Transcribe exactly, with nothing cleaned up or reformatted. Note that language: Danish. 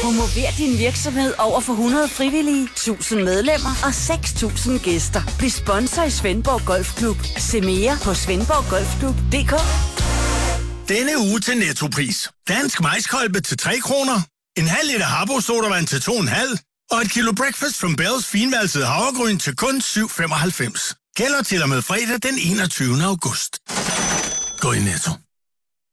Promover din virksomhed over for hundrede frivillige, tusind medlemmer og seks tusind gæster. Bliv sponsor i Svendborg Golfklub. Se mere på svendborg golfklub punktum d k. Denne uge til Nettopris. Dansk maiskolbe til tre kroner. En halv liter Habbo sodavand til to komma fem. Og et kilo Breakfast from Bells finvalset havregryn til kun syv femoghalvfems. Gælder til og med fredag den enogtyvende august. Gå i Netto.